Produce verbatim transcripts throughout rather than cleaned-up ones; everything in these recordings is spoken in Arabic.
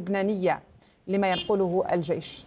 اللبنانية لما ينقله الجيش؟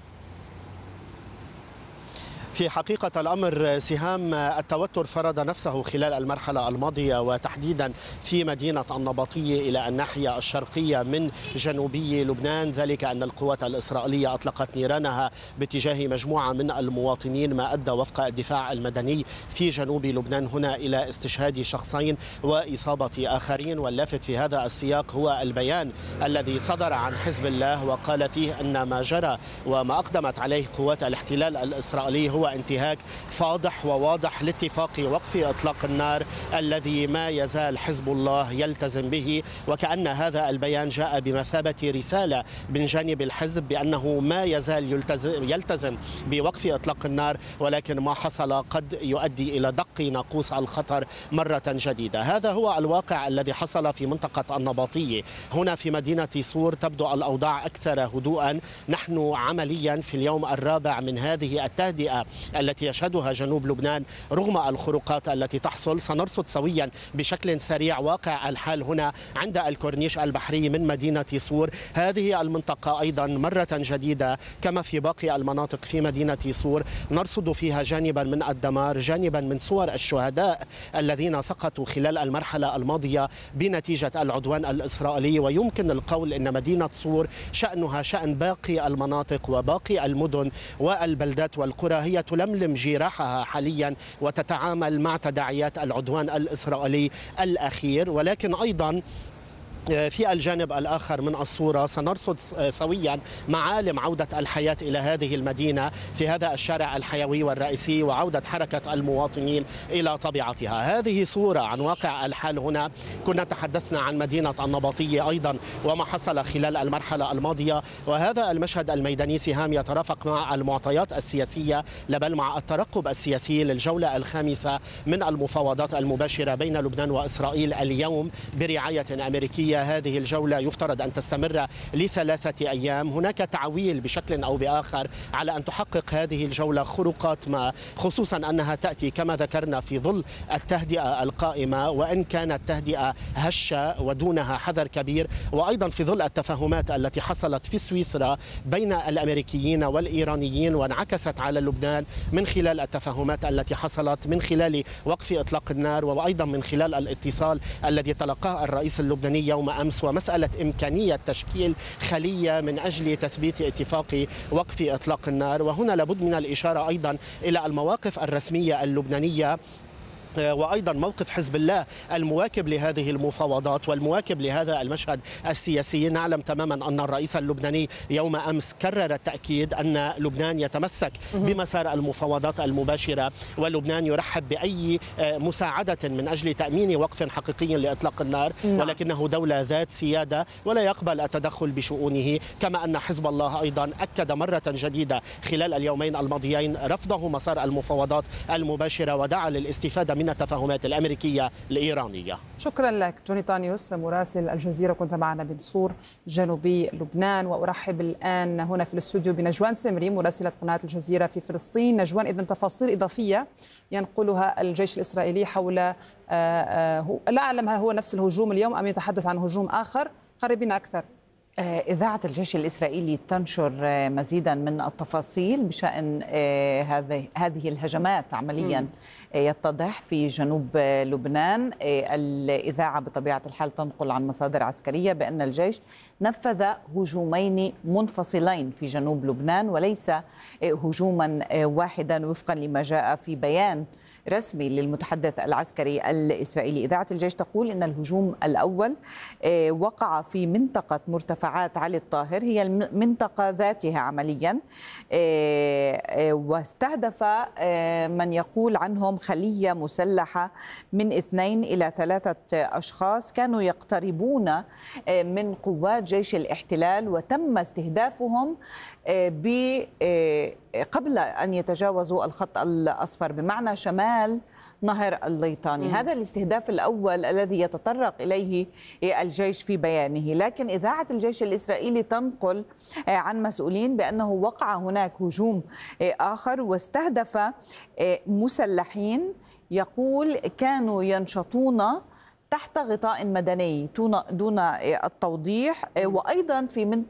في حقيقة الأمر سهام، التوتر فرض نفسه خلال المرحلة الماضية وتحديدا في مدينة النبطية إلى الناحية الشرقية من جنوبي لبنان، ذلك أن القوات الإسرائيلية أطلقت نيرانها باتجاه مجموعة من المواطنين، ما أدى وفق الدفاع المدني في جنوب لبنان هنا إلى استشهاد شخصين وإصابة آخرين. واللافت في هذا السياق هو البيان الذي صدر عن حزب الله وقال فيه أن ما جرى وما أقدمت عليه قوات الاحتلال الإسرائيلي هو انتهاك فاضح وواضح لاتفاق وقف إطلاق النار الذي ما يزال حزب الله يلتزم به، وكأن هذا البيان جاء بمثابة رسالة من جانب الحزب بأنه ما يزال يلتزم, يلتزم بوقف إطلاق النار، ولكن ما حصل قد يؤدي إلى دق ناقوس الخطر مرة جديدة. هذا هو الواقع الذي حصل في منطقة النبطية. هنا في مدينة صور تبدو الأوضاع أكثر هدوءا. نحن عمليا في اليوم الرابع من هذه التهدئة التي يشهدها جنوب لبنان رغم الخروقات التي تحصل. سنرصد سويا بشكل سريع واقع الحال هنا عند الكورنيش البحري من مدينة صور. هذه المنطقة أيضا مرة جديدة كما في باقي المناطق في مدينة صور نرصد فيها جانبا من الدمار، جانبا من صور الشهداء الذين سقطوا خلال المرحلة الماضية بنتيجة العدوان الإسرائيلي. ويمكن القول أن مدينة صور شأنها شأن باقي المناطق وباقي المدن والبلدات والقرى، هي تلملم جراحها حاليا وتتعامل مع تداعيات العدوان الإسرائيلي الأخير. ولكن أيضا في الجانب الآخر من الصورة سنرصد سويا معالم عودة الحياة إلى هذه المدينة في هذا الشارع الحيوي والرئيسي وعودة حركة المواطنين إلى طبيعتها. هذه صورة عن واقع الحال هنا. كنا تحدثنا عن مدينة النبطية أيضا وما حصل خلال المرحلة الماضية، وهذا المشهد الميداني سهام يترافق مع المعطيات السياسية بل مع الترقب السياسي للجولة الخامسة من المفاوضات المباشرة بين لبنان وإسرائيل اليوم برعاية أمريكية. هذه الجولة يفترض أن تستمر لثلاثة أيام. هناك تعويل بشكل أو بآخر على أن تحقق هذه الجولة خروقات ما، خصوصا أنها تأتي كما ذكرنا في ظل التهدئة القائمة، وإن كانت تهدئة هشة ودونها حذر كبير، وأيضا في ظل التفاهمات التي حصلت في سويسرا بين الأمريكيين والإيرانيين وانعكست على لبنان من خلال التفاهمات التي حصلت من خلال وقف إطلاق النار، وأيضا من خلال الاتصال الذي تلقاه الرئيس اللبناني يوم أمس، ومسألة إمكانية تشكيل خلية من أجل تثبيت اتفاق وقف إطلاق النار. وهنا لابد من الإشارة أيضا إلى المواقف الرسمية اللبنانية وأيضا موقف حزب الله المواكب لهذه المفاوضات والمواكب لهذا المشهد السياسي. نعلم تماما أن الرئيس اللبناني يوم أمس كرر التأكيد أن لبنان يتمسك بمسار المفاوضات المباشرة، ولبنان يرحب بأي مساعدة من أجل تأمين وقف حقيقي لإطلاق النار، ولكنه دولة ذات سيادة ولا يقبل التدخل بشؤونه. كما أن حزب الله أيضا أكد مرة جديدة خلال اليومين الماضيين رفضه مسار المفاوضات المباشرة ودعا للاستفادة من التفاهمات الأمريكية الإيرانية. شكرا لك جوني طانيوس مراسل الجزيرة، كنت معنا من صور جنوبي لبنان. وأرحب الآن هنا في الاستوديو بنجوان سمري مراسلة قناة الجزيرة في فلسطين. نجوان، إذن تفاصيل إضافية ينقلها الجيش الإسرائيلي حول لا أعلم هل هو نفس الهجوم اليوم أم يتحدث عن هجوم آخر؟ قربنا أكثر. إذاعة الجيش الإسرائيلي تنشر مزيدا من التفاصيل بشأن هذه الهجمات عمليا يتضح في جنوب لبنان. الإذاعة بطبيعة الحال تنقل عن مصادر عسكرية بأن الجيش نفذ هجومين منفصلين في جنوب لبنان وليس هجوما واحدا وفقا لما جاء في بيان رسمي للمتحدث العسكري الإسرائيلي. إذاعة الجيش تقول إن الهجوم الأول وقع في منطقة مرتفعات علي الطاهر، هي المنطقة ذاتها عمليا، واستهدف من يقول عنهم خلية مسلحة من اثنين إلى ثلاثة أشخاص كانوا يقتربون من قوات جيش الاحتلال، وتم استهدافهم قبل أن يتجاوزوا الخط الأصفر بمعنى شمال نهر الليطاني. م. هذا الاستهداف الأول الذي يتطرق إليه الجيش في بيانه. لكن إذاعة الجيش الإسرائيلي تنقل عن مسؤولين بأنه وقع هناك هجوم آخر واستهدف مسلحين يقول كانوا ينشطون تحت غطاء مدني دون التوضيح، وأيضا في منطقة